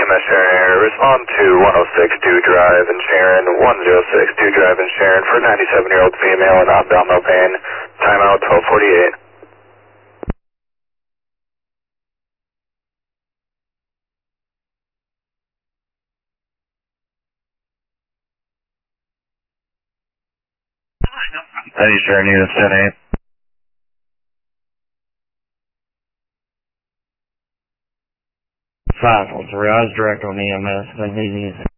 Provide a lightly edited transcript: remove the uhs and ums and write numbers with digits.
EMS Sharon Air. Respond to 1062 Drive in Sharon, 1062 Drive in Sharon for 97-year-old female and abdominal pain. Timeout 1248. Thank you, Sharon, unit 10-8. 513, I was direct on EMS. They need